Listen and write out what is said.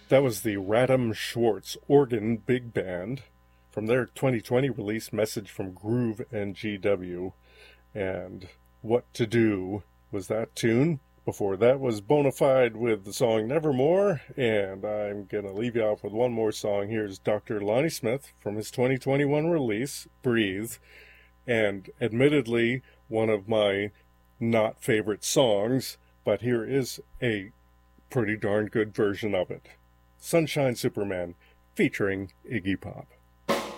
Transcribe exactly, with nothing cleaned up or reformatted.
That was the Radam Schwartz Organ Big Band from their twenty twenty release Message from Groove and G W. And What to Do was that tune. Before that was Bonafide with the song Nevermore. And I'm going to leave you off with one more song. Here's Doctor Lonnie Smith from his twenty twenty-one release, Breathe. And admittedly, one of my not favorite songs, but here is a pretty darn good version of it. Sunshine Superman, featuring Iggy Pop.